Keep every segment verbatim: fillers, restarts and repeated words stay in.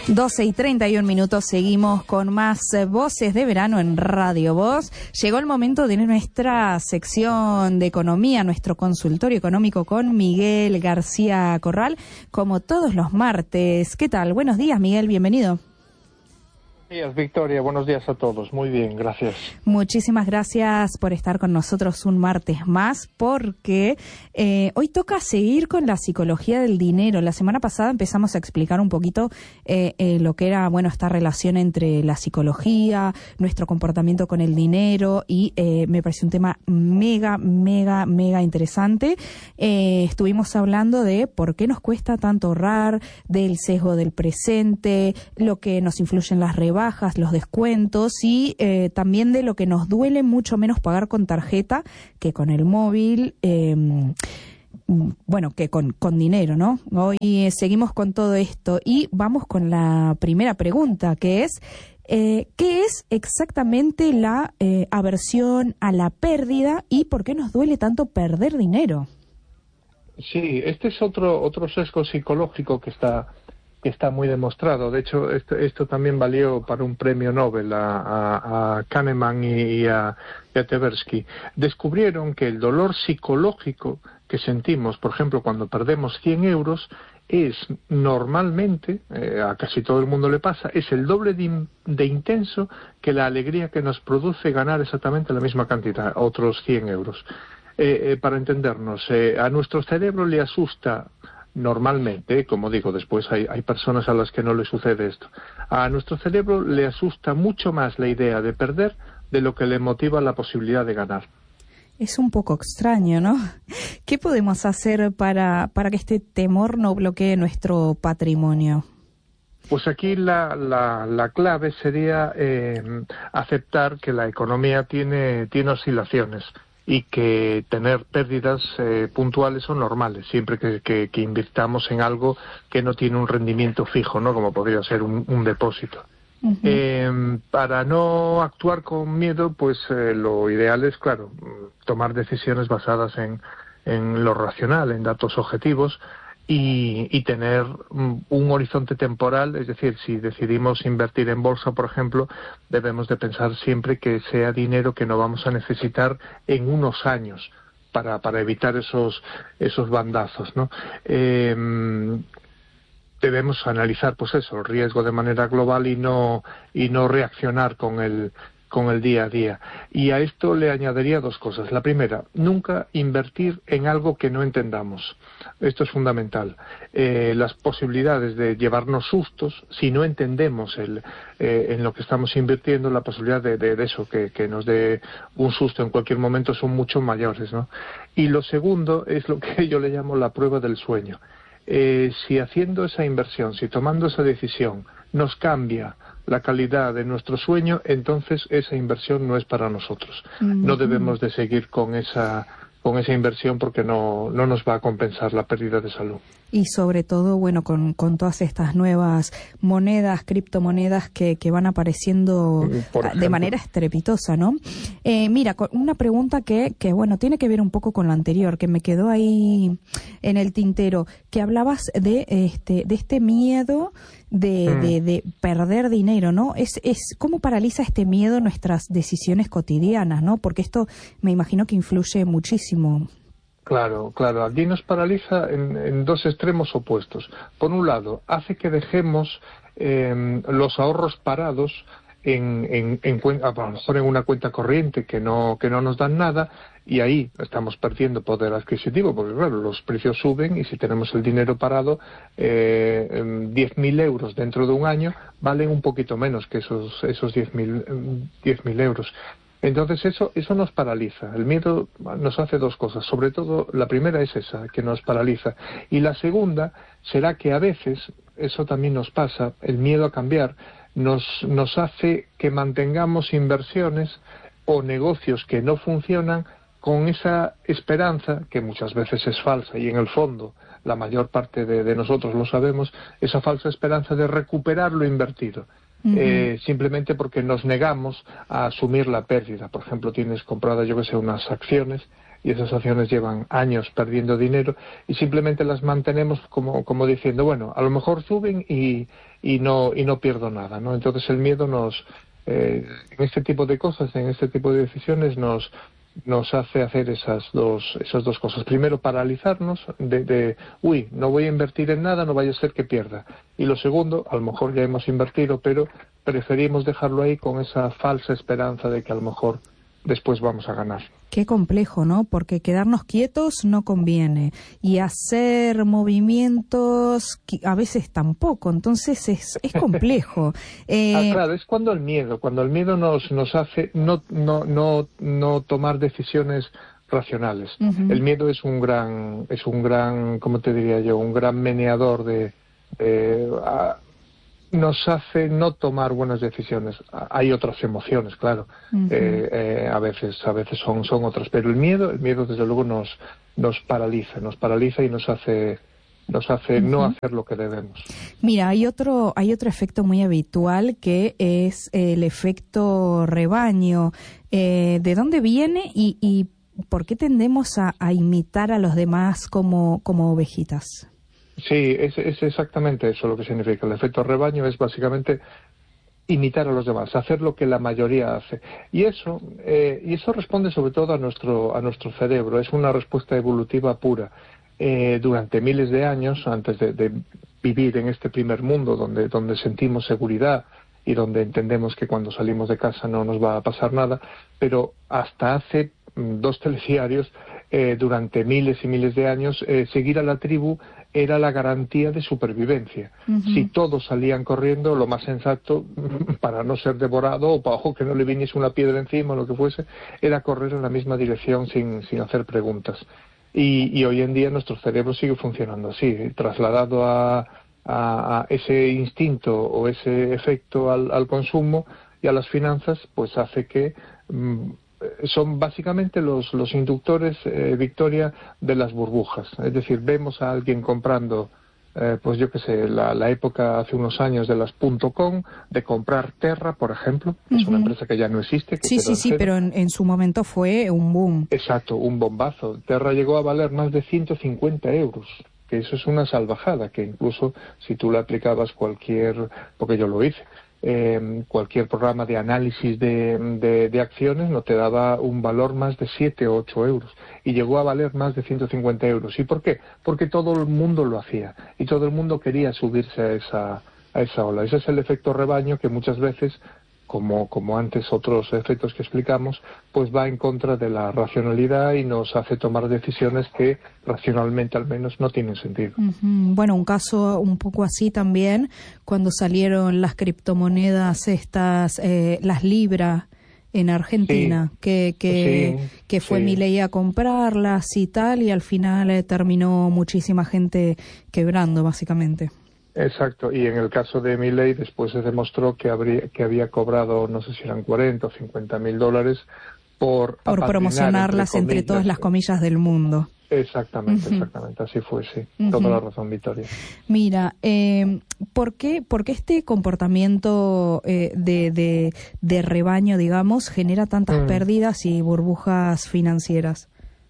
doce y treinta y un minutos, seguimos con más Voces de Verano en Radio Voz. Llegó el momento de nuestra sección de economía, nuestro consultorio económico con Miguel García Corral, como todos los martes. ¿Qué tal? Buenos días, Miguel, bienvenido. Buenos días, Victoria. Buenos días a todos. Muy bien, gracias. Muchísimas gracias por estar con nosotros un martes más, porque eh, hoy toca seguir con la psicología del dinero. La semana pasada empezamos a explicar un poquito eh, eh, lo que era, bueno, esta relación entre la psicología, nuestro comportamiento con el dinero, y eh, me pareció un tema mega, mega, mega interesante. Eh, estuvimos hablando de por qué nos cuesta tanto ahorrar, del sesgo del presente, lo que nos influye en las rebajas, bajas, los descuentos, y eh, también de lo que nos duele mucho menos pagar con tarjeta que con el móvil, eh, bueno, que con, con dinero, ¿no? Hoy eh, seguimos con todo esto y vamos con la primera pregunta, que es eh, ¿qué es exactamente la eh, aversión a la pérdida y por qué nos duele tanto perder dinero? Sí, este es otro otro sesgo psicológico que está que está muy demostrado. De hecho, esto, esto también valió para un premio Nobel a, a, a Kahneman y a, y a Tversky. Descubrieron que el dolor psicológico que sentimos, por ejemplo, cuando perdemos cien euros, es normalmente, eh, a casi todo el mundo le pasa, es el doble de, de intenso que la alegría que nos produce ganar exactamente la misma cantidad, otros cien euros. Eh, eh, para entendernos, eh, a nuestro cerebro le asusta normalmente, como digo, después hay, hay personas a las que no le sucede esto. A nuestro cerebro le asusta mucho más la idea de perder de lo que le motiva la posibilidad de ganar. Es un poco extraño, ¿no? ¿Qué podemos hacer para, para que este temor no bloquee nuestro patrimonio? Pues aquí la, la, la clave sería eh, aceptar que la economía tiene, tiene oscilaciones, y que tener pérdidas eh, puntuales son normales, siempre que, que, que invirtamos en algo que no tiene un rendimiento fijo, ¿no? Como podría ser un, un depósito. Uh-huh. Eh, para no actuar con miedo, pues eh, lo ideal es, claro, tomar decisiones basadas en, en lo racional, en datos objetivos, y, y tener un, un horizonte temporal. Es decir, si decidimos invertir en bolsa, por ejemplo, debemos de pensar siempre que sea dinero que no vamos a necesitar en unos años para, para evitar esos, esos bandazos, ¿no? Eh, debemos analizar, pues eso, el riesgo de manera global y no, y no reaccionar con el con el día a día. Y a esto le añadiría dos cosas. La primera, nunca invertir en algo que no entendamos. Esto es fundamental. Eh, las posibilidades de llevarnos sustos, si no entendemos el, eh, en lo que estamos invirtiendo, la posibilidad de, de, de eso, que, que nos dé un susto en cualquier momento, son mucho mayores, ¿no? Y lo segundo es lo que yo le llamo la prueba del sueño. Eh, si haciendo esa inversión, si tomando esa decisión, nos cambia la calidad de nuestro sueño, entonces esa inversión no es para nosotros. Mm-hmm. No debemos de seguir con esa con esa inversión porque no, no nos va a compensar la pérdida de salud. Y sobre todo, bueno, con, con todas estas nuevas monedas, criptomonedas que, que van apareciendo de manera estrepitosa, ¿no? Eh, mira, una pregunta que, que, bueno, tiene que ver un poco con lo anterior, que me quedó ahí en el tintero, que hablabas de este, de este miedo de, mm. de, de perder dinero, ¿no? Es, es ¿cómo paraliza este miedo nuestras decisiones cotidianas, ¿no? Porque esto me imagino que influye muchísimo. Claro, claro. Aquí nos paraliza en, en dos extremos opuestos. Por un lado, hace que dejemos eh, los ahorros parados en, en, en, a lo mejor en una cuenta corriente que no que no nos dan nada, y ahí estamos perdiendo poder adquisitivo, porque claro, los precios suben y si tenemos el dinero parado, eh, diez mil euros dentro de un año valen un poquito menos que esos esos diez mil euros. Entonces eso eso nos paraliza. El miedo nos hace dos cosas. Sobre todo, la primera es esa, que nos paraliza. Y la segunda será que a veces, eso también nos pasa, el miedo a cambiar, nos, nos hace que mantengamos inversiones o negocios que no funcionan con esa esperanza, que muchas veces es falsa y en el fondo la mayor parte de, de nosotros lo sabemos, esa falsa esperanza de recuperar lo invertido. Uh-huh. eh, simplemente porque nos negamos a asumir la pérdida. Por ejemplo, tienes compradas, yo que sé, unas acciones y esas acciones llevan años perdiendo dinero y simplemente las mantenemos como, como diciendo, bueno, a lo mejor suben y, y, no, y no pierdo nada, ¿no? Entonces el miedo nos, eh, en este tipo de cosas, en este tipo de decisiones nos nos hace hacer esas dos esas dos cosas. Primero, paralizarnos de, de, uy, no voy a invertir en nada, no vaya a ser que pierda. Y lo segundo, a lo mejor ya hemos invertido, pero preferimos dejarlo ahí con esa falsa esperanza de que a lo mejor después vamos a ganar. Qué complejo, ¿no? Porque quedarnos quietos no conviene y hacer movimientos a veces tampoco, entonces es, es complejo. Eh... Ah, claro, es cuando el miedo, cuando el miedo nos nos hace no no no no tomar decisiones racionales. Uh-huh. El miedo es un gran es un gran, ¿cómo te diría yo? Un gran meneador de, de a, nos hace no tomar buenas decisiones. Hay otras emociones, claro, uh-huh. eh, eh, a veces a veces son son otras, pero el miedo el miedo desde luego nos nos paraliza, nos paraliza y nos hace nos hace uh-huh. no hacer lo que debemos. Mira, hay otro hay otro efecto muy habitual que es el efecto rebaño. Eh, ¿de dónde viene y, y por qué tendemos a, a imitar a los demás como como ovejitas? Sí, es, es exactamente eso lo que significa. El efecto rebaño es básicamente imitar a los demás, hacer lo que la mayoría hace. Y eso, eh, y eso responde sobre todo a nuestro, a nuestro cerebro. Es una respuesta evolutiva pura. Eh, durante miles de años, antes de, de vivir en este primer mundo donde, donde sentimos seguridad y donde entendemos que cuando salimos de casa no nos va a pasar nada, pero hasta hace mm, dos telediarios, eh, durante miles y miles de años, eh, seguir a la tribu era la garantía de supervivencia. Uh-huh. Si todos salían corriendo, lo más sensato, para no ser devorado o para que no le viniese una piedra encima o lo que fuese, era correr en la misma dirección sin, sin hacer preguntas. Y, y hoy en día nuestro cerebro sigue funcionando así, trasladado a, a, a ese instinto o ese efecto al, al consumo y a las finanzas, pues hace que mmm, son básicamente los, los inductores, eh, Victoria, de las burbujas. Es decir, vemos a alguien comprando, eh, pues yo qué sé, la, la época hace unos años de las .com, de comprar Terra, por ejemplo, uh-huh. es una empresa que ya no existe. Que sí, sí, sí, pero en, en su momento fue un boom. Exacto, un bombazo. Terra llegó a valer más de ciento cincuenta euros. Que eso es una salvajada, que incluso si tú le aplicabas cualquier, porque yo lo hice, Eh, cualquier programa de análisis de, de, de acciones no te daba un valor más de siete o ocho euros y llegó a valer más de ciento cincuenta euros. ¿Y por qué? Porque todo el mundo lo hacía y todo el mundo quería subirse a esa, a esa ola. Ese es el efecto rebaño que muchas veces, como, como antes otros efectos que explicamos, pues va en contra de la racionalidad y nos hace tomar decisiones que racionalmente al menos no tienen sentido. Uh-huh. Bueno, un caso un poco así también, cuando salieron las criptomonedas estas, eh, las Libra en Argentina, sí, que que, sí, que fue sí. Milei a comprarlas y tal, y al final eh, terminó muchísima gente quebrando, básicamente. Exacto, y en el caso de Milei después se demostró que habría que había cobrado, no sé si eran cuarenta o cincuenta mil dólares por por promocionarlas entre, entre todas las comillas del mundo. Exactamente, uh-huh. exactamente, así fue, sí, uh-huh. toda la razón, Victoria. Mira, eh, ¿por qué, por qué este comportamiento eh, de, de, de rebaño, digamos, genera tantas uh-huh. pérdidas y burbujas financieras?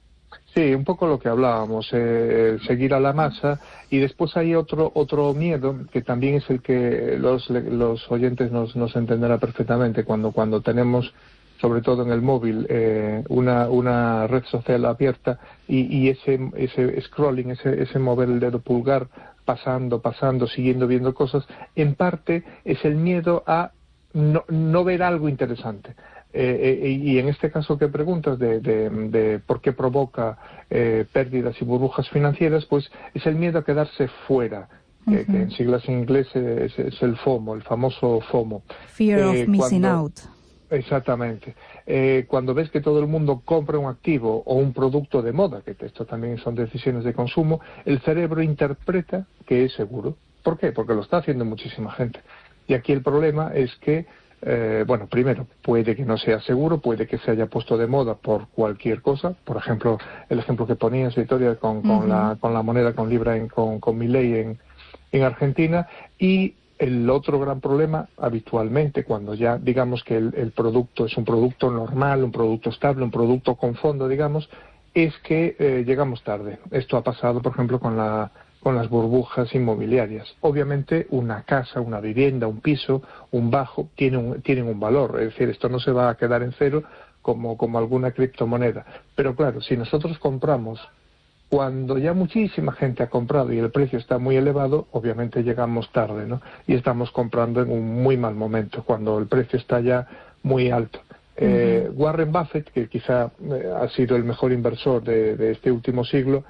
Sí, un poco lo que hablábamos, eh, seguir a la masa, y después hay otro otro miedo que también es el que los los oyentes nos nos entenderán perfectamente cuando cuando tenemos, sobre todo en el móvil, eh, una una red social abierta y, y ese ese scrolling, ese ese mover el dedo pulgar pasando pasando siguiendo viendo cosas, en parte es el miedo a no no ver algo interesante. Eh, eh, y en este caso que preguntas de, de, de por qué provoca eh, pérdidas y burbujas financieras, pues es el miedo a quedarse fuera, uh-huh. eh, que en siglas en inglés es, es el FOMO, el famoso FOMO. Fear eh, of missing cuando, out. Exactamente. Eh, cuando ves que todo el mundo compra un activo o un producto de moda, que esto también son decisiones de consumo, el cerebro interpreta que es seguro. ¿Por qué? Porque lo está haciendo muchísima gente. Y aquí el problema es que Eh, bueno, primero, puede que no sea seguro, puede que se haya puesto de moda por cualquier cosa. Por ejemplo, el ejemplo que ponías, Victoria, con, con, uh-huh. la, con la moneda, con Libra, en, con, con Milei en, en Argentina. Y el otro gran problema, habitualmente, cuando ya digamos que el, el producto es un producto normal, un producto estable, un producto con fondo, digamos, es que eh, llegamos tarde. Esto ha pasado, por ejemplo, con la con las burbujas inmobiliarias. Obviamente una casa, una vivienda, un piso, un bajo, tiene un, tienen un valor. Es decir, esto no se va a quedar en cero como, como alguna criptomoneda. Pero claro, si nosotros compramos cuando ya muchísima gente ha comprado y el precio está muy elevado, obviamente llegamos tarde, ¿no? Y estamos comprando en un muy mal momento, cuando el precio está ya muy alto. Eh, uh-huh. Warren Buffett, que quizá eh, ha sido el mejor inversor de, de este último siglo,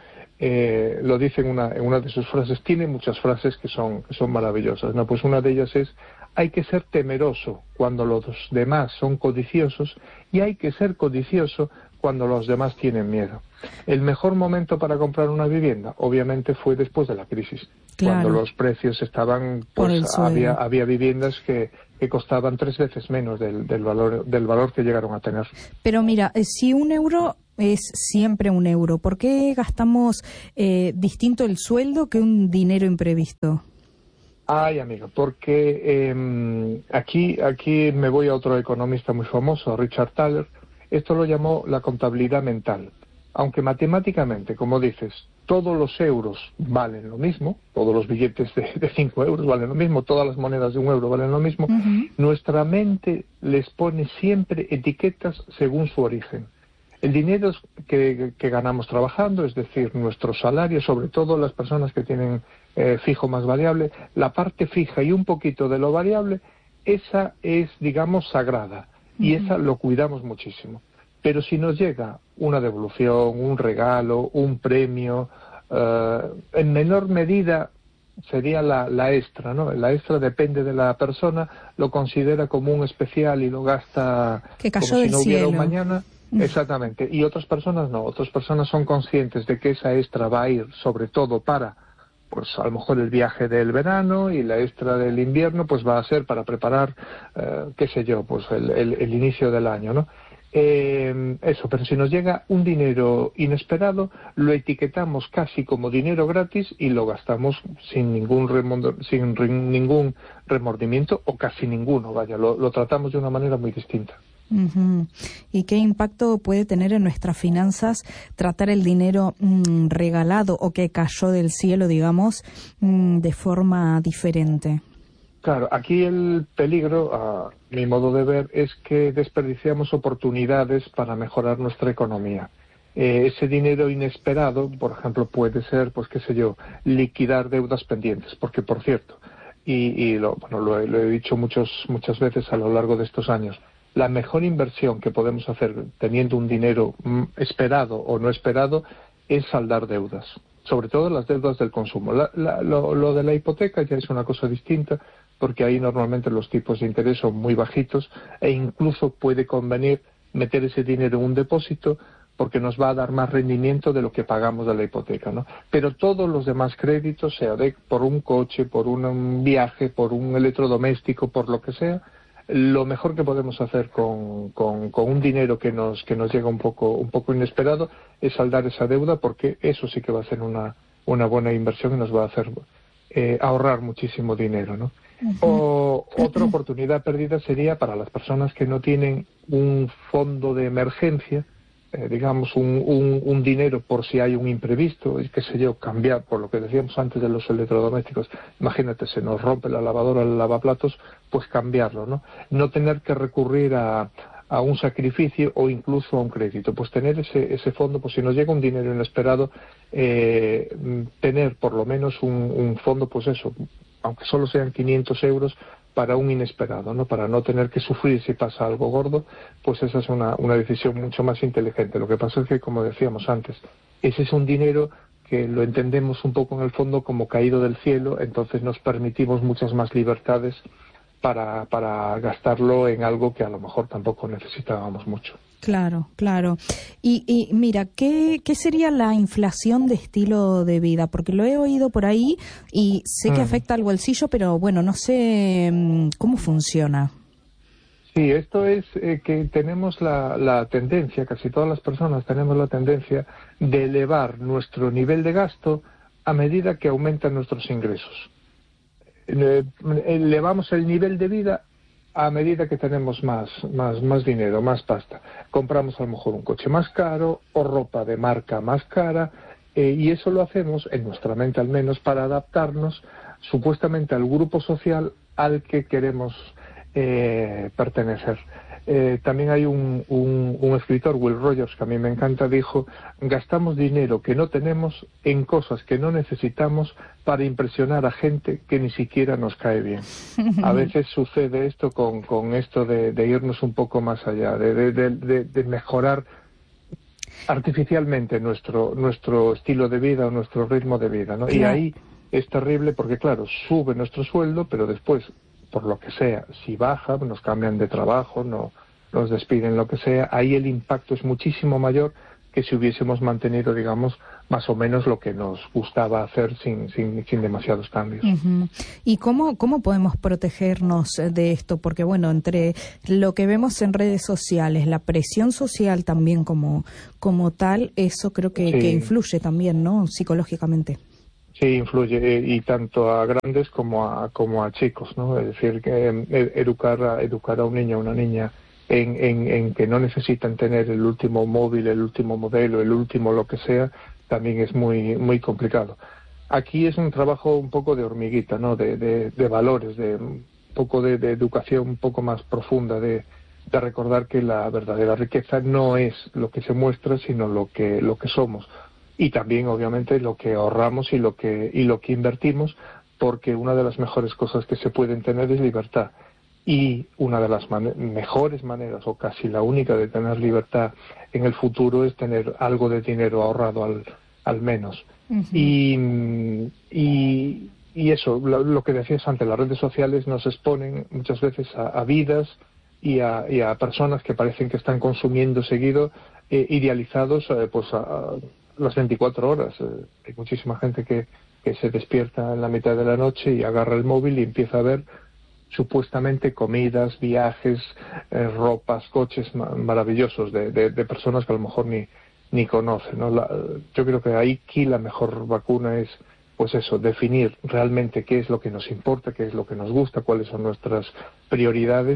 eh, lo dice en una, en una de sus frases. Tiene muchas frases que son, que son maravillosas, ¿no? Pues una de ellas es: hay que ser temeroso cuando los demás son codiciosos, y hay que ser codicioso cuando los demás tienen miedo. El mejor momento para comprar una vivienda, obviamente, fue después de la crisis, claro, cuando los precios estaban, pues había, había viviendas que, que costaban tres veces menos del, del valor del valor que llegaron a tener. Pero mira, si un euro es siempre un euro, ¿por qué gastamos eh, distinto el sueldo que un dinero imprevisto? Ay, amigo, porque eh, aquí, aquí me voy a otro economista muy famoso, a Richard Thaler. Esto lo llamó la contabilidad mental. Aunque matemáticamente, como dices, todos los euros valen lo mismo, todos los billetes de, de cinco euros valen lo mismo, todas las monedas de un euro valen lo mismo, uh-huh. Nuestra mente les pone siempre etiquetas según su origen. El dinero que, que ganamos trabajando, es decir, nuestro salario, sobre todo las personas que tienen eh, fijo más variable, la parte fija y un poquito de lo variable, esa es, digamos, sagrada, y uh-huh. Esa lo cuidamos muchísimo. Pero si nos llega una devolución, un regalo, un premio, uh, en menor medida sería la, la extra, ¿no? La extra depende de la persona, lo considera como un especial y lo gasta que cayó como si del no hubiera cielo. un mañana. Exactamente. Y otras personas no. Otras personas son conscientes de que esa extra va a ir sobre todo para, pues a lo mejor el viaje del verano, y la extra del invierno pues va a ser para preparar, eh, qué sé yo, pues el, el, el inicio del año, ¿no? Eh, eso, pero si nos llega un dinero inesperado, lo etiquetamos casi como dinero gratis y lo gastamos sin ningún remord- sin re- ningún remordimiento, o casi ninguno, vaya, lo, lo tratamos de una manera muy distinta. Uh-huh. ¿Y qué impacto puede tener en nuestras finanzas tratar el dinero mmm, regalado o que cayó del cielo, digamos, mmm, de forma diferente? Claro, aquí el peligro, a mi modo de ver, es que desperdiciamos oportunidades para mejorar nuestra economía. Eh, ese dinero inesperado, por ejemplo, puede ser, pues qué sé yo, liquidar deudas pendientes, porque por cierto, y, y lo, bueno, lo, he, lo he dicho muchos, muchas veces a lo largo de estos años, la mejor inversión que podemos hacer teniendo un dinero mm, esperado o no esperado es saldar deudas, sobre todo las deudas del consumo. La, la, lo, lo de la hipoteca ya es una cosa distinta, porque ahí normalmente los tipos de interés son muy bajitos, e incluso puede convenir meter ese dinero en un depósito porque nos va a dar más rendimiento de lo que pagamos de la hipoteca, ¿no? Pero todos los demás créditos, sea de, por un coche, por un viaje, por un electrodoméstico, por lo que sea, lo mejor que podemos hacer con, con, con un dinero que nos que nos llega un poco un poco inesperado es saldar esa deuda, porque eso sí que va a ser una, una buena inversión y nos va a hacer eh, ahorrar muchísimo dinero, ¿no? O otra oportunidad perdida sería para las personas que no tienen un fondo de emergencia, eh, digamos un, un, un dinero por si hay un imprevisto, y qué sé yo, cambiar, por lo que decíamos antes de los electrodomésticos, imagínate, se nos rompe la lavadora, el lavaplatos, pues cambiarlo, ¿no? No tener que recurrir a, a un sacrificio o incluso a un crédito, pues tener ese, ese fondo, pues si nos llega un dinero inesperado, eh, tener por lo menos un, un fondo, pues eso, aunque solo sean quinientos euros, para un inesperado, ¿no? Para no tener que sufrir si pasa algo gordo, pues esa es una, una decisión mucho más inteligente. Lo que pasa es que, como decíamos antes, ese es un dinero que lo entendemos un poco en el fondo como caído del cielo, entonces nos permitimos muchas más libertades para, para gastarlo en algo que a lo mejor tampoco necesitábamos mucho. Claro, claro. Y, y mira, ¿qué, ¿qué sería la inflación de estilo de vida? Porque lo he oído por ahí y sé que mm. afecta al bolsillo, pero bueno, no sé cómo funciona. Sí, esto es eh, que tenemos la, la tendencia, casi todas las personas tenemos la tendencia de elevar nuestro nivel de gasto a medida que aumentan nuestros ingresos. Eh, elevamos el nivel de vida a medida que tenemos más, más, más dinero, más pasta, compramos a lo mejor un coche más caro o ropa de marca más cara, eh, y eso lo hacemos, en nuestra mente al menos, para adaptarnos supuestamente al grupo social al que queremos eh, pertenecer. Eh, también hay un, un, un escritor, Will Rogers, que a mí me encanta, dijo: gastamos dinero que no tenemos en cosas que no necesitamos para impresionar a gente que ni siquiera nos cae bien. A veces sucede esto con, con esto de, de irnos un poco más allá, de, de, de, de, de mejorar artificialmente nuestro, nuestro estilo de vida o nuestro ritmo de vida, ¿no? Y ahí es terrible porque, claro, sube nuestro sueldo, pero después, por lo que sea, si baja, nos cambian de trabajo, no nos despiden, lo que sea, ahí el impacto es muchísimo mayor que si hubiésemos mantenido, digamos, más o menos lo que nos gustaba hacer sin, sin, sin demasiados cambios. Uh-huh. ¿Y cómo, cómo podemos protegernos de esto? Porque, bueno, entre lo que vemos en redes sociales, la presión social también como, como tal, eso creo que, sí. que influye también, ¿no?, psicológicamente. Sí, influye, y tanto a grandes como a como a chicos, ¿no? Es decir, que eh, educar a educar a un niño o una niña en, en, en que no necesitan tener el último móvil, el último modelo, el último lo que sea, también es muy muy complicado. Aquí es un trabajo un poco de hormiguita, ¿no? De, de, de valores, de un poco de, de educación un poco más profunda, de, de recordar que la verdadera riqueza no es lo que se muestra, sino lo que lo que somos. Y también, obviamente, lo que ahorramos y lo que y lo que invertimos, porque una de las mejores cosas que se pueden tener es libertad. Y una de las man- mejores maneras, o casi la única, de tener libertad en el futuro es tener algo de dinero ahorrado al, al menos. Uh-huh. Y, y, y eso, lo, lo que decías antes, las redes sociales nos exponen muchas veces a, a vidas y a, y a personas que parecen que están consumiendo seguido, eh, idealizados, eh, pues a, a las veinticuatro horas. Eh, hay muchísima gente que, que se despierta en la mitad de la noche y agarra el móvil y empieza a ver supuestamente comidas, viajes, eh, ropas, coches ma- maravillosos de, de, de personas que a lo mejor ni, ni conocen, ¿no? La, yo creo que ahí aquí la mejor vacuna es, pues eso, definir realmente qué es lo que nos importa, qué es lo que nos gusta, cuáles son nuestras prioridades,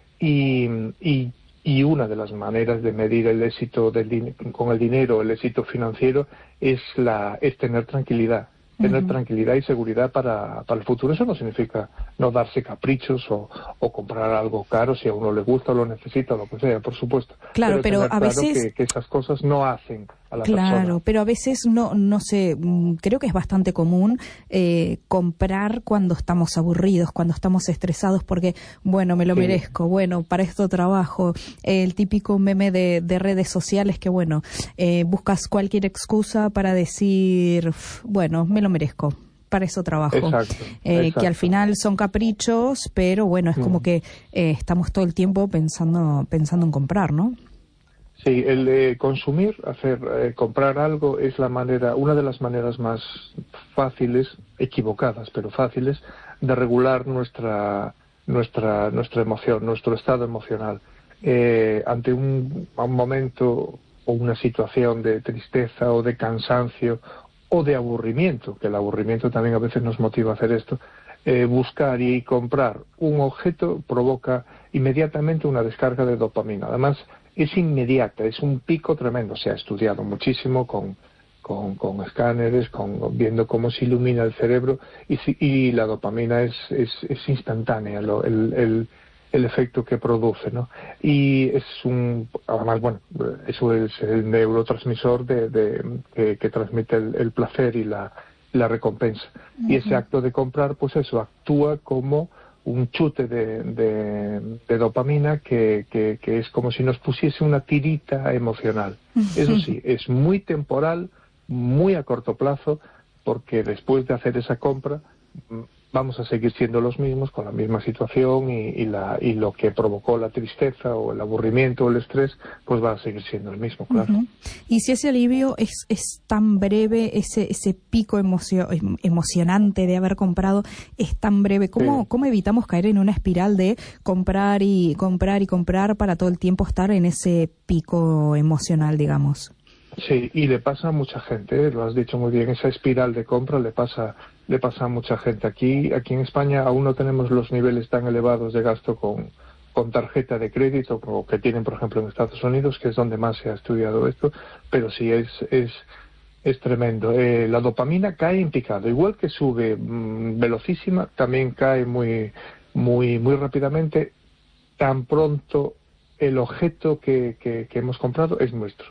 y, y Y una de las maneras de medir el éxito del din- con el dinero, el éxito financiero, es la es tener tranquilidad. Tener uh-huh. tranquilidad y seguridad para, para el futuro. Eso no significa no darse caprichos o, o comprar algo caro si a uno le gusta o lo necesita o lo que sea, por supuesto. Claro, pero, pero a claro veces... que, que esas cosas no hacen a la claro, persona. Claro, pero a veces no, no sé, creo que es bastante común eh, comprar cuando estamos aburridos, cuando estamos estresados, porque, bueno, me lo sí. merezco, bueno, para esto trabajo. Eh, el típico meme de, de redes sociales que, bueno, eh, buscas cualquier excusa para decir, bueno, me lo merezco, para eso trabajo. Exacto, eh, exacto. Que al final son caprichos, pero bueno, es como mm. que eh, estamos todo el tiempo pensando pensando en comprar, ¿no? Sí, el de consumir, hacer eh, comprar algo es la manera, una de las maneras más fáciles, equivocadas, pero fáciles, de regular nuestra nuestra nuestra emoción, nuestro estado emocional. Eh, ante un, un momento o una situación de tristeza o de cansancio o de aburrimiento, que el aburrimiento también a veces nos motiva a hacer esto, eh, buscar y comprar un objeto provoca inmediatamente una descarga de dopamina. Además, es inmediata, es un pico tremendo. Se ha estudiado muchísimo con, con, con escáneres, con, viendo cómo se ilumina el cerebro, y, y la dopamina es, es, es instantánea, lo, el, el, el efecto que produce, ¿no? Y es un, además, bueno, eso es el neurotransmisor de, de, que, que transmite el, el placer y la, la recompensa. Uh-huh. Y ese acto de comprar, pues eso, actúa como un chute de, de, de dopamina que, que, que es como si nos pusiese una tirita emocional. Eso sí, es muy temporal, muy a corto plazo, porque después de hacer esa compra vamos a seguir siendo los mismos, con la misma situación, y, y, la, y lo que provocó la tristeza o el aburrimiento o el estrés, pues va a seguir siendo el mismo, claro. Uh-huh. Y si ese alivio es, es tan breve, ese, ese pico emocio, emocionante de haber comprado es tan breve, ¿cómo, sí. ¿cómo evitamos caer en una espiral de comprar y comprar y comprar para todo el tiempo estar en ese pico emocional, digamos? Sí, y le pasa a mucha gente, ¿eh? Lo has dicho muy bien, esa espiral de compra le pasa le pasa a mucha gente. Aquí, aquí en España aún no tenemos los niveles tan elevados de gasto con, con tarjeta de crédito como que tienen, por ejemplo, en Estados Unidos, que es donde más se ha estudiado esto, pero sí es, es, es tremendo. Eh, la dopamina cae en picado, igual que sube mmm, velocísima, también cae muy, muy, muy rápidamente, tan pronto el objeto que, que, que hemos comprado es nuestro.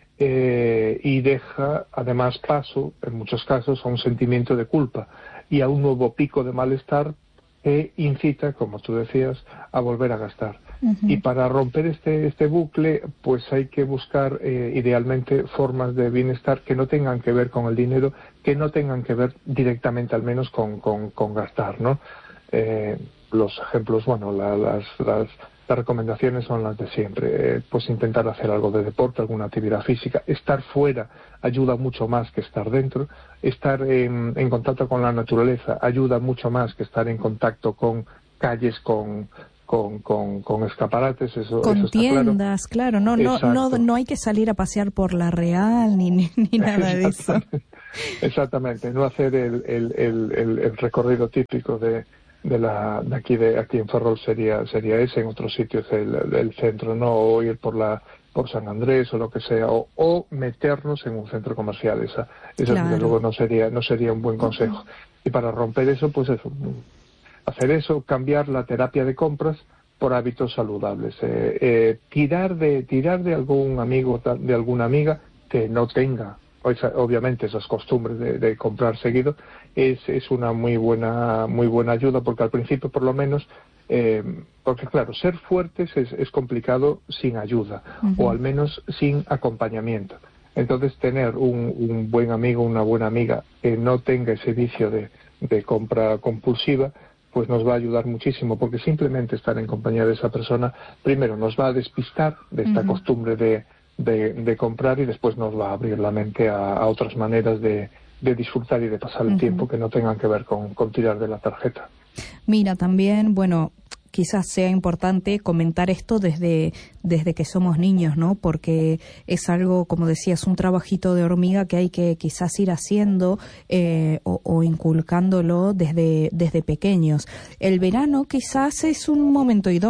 Eh, y deja además paso, en muchos casos, a un sentimiento de culpa y a un nuevo pico de malestar que incita, como tú decías, a volver a gastar. Uh-huh. Y para romper este, este bucle, pues hay que buscar eh, idealmente formas de bienestar que no tengan que ver con el dinero, que no tengan que ver directamente al menos con, con, con gastar, ¿no? Eh, los ejemplos, bueno, la, las... las Las recomendaciones son las de siempre, eh, pues intentar hacer algo de deporte, alguna actividad física, estar fuera ayuda mucho más que estar dentro, estar en, en contacto con la naturaleza ayuda mucho más que estar en contacto con calles, con con, con, con escaparates, eso, con eso está tiendas, claro, claro. no, no, no, no hay que salir a pasear por la Real ni, ni, ni nada de eso. Exactamente, no hacer el, el, el, el, el recorrido típico de de la de aquí de aquí en Ferrol sería sería ese, en otros sitios el, el centro, no, o ir por la por San Andrés o lo que sea, o, o meternos en un centro comercial. Esa eso claro. Desde luego no sería no sería un buen consejo. Uh-huh. Y para romper eso, pues eso, hacer eso, cambiar la terapia de compras por hábitos saludables, eh, eh, tirar de tirar de algún amigo, de alguna amiga que no tenga obviamente esas costumbres de, de comprar seguido, es, es una muy buena muy buena ayuda, porque al principio por lo menos, eh, porque claro, ser fuertes es, es complicado sin ayuda, uh-huh. o al menos sin acompañamiento. Entonces tener un, un buen amigo, una buena amiga que no tenga ese vicio de, de compra compulsiva, pues nos va a ayudar muchísimo, porque simplemente estar en compañía de esa persona, primero nos va a despistar de esta uh-huh. costumbre de De, de comprar, y después nos va a abrir la mente a, a otras maneras de, de disfrutar y de pasar el uh-huh. tiempo que no tengan que ver con, con tirar de la tarjeta. Mira, también, bueno, quizás sea importante comentar esto desde, desde que somos niños, ¿no? Porque es algo, como decías, un trabajito de hormiga que hay que quizás ir haciendo eh, o, o inculcándolo desde, desde pequeños. El verano quizás es un momento idóneo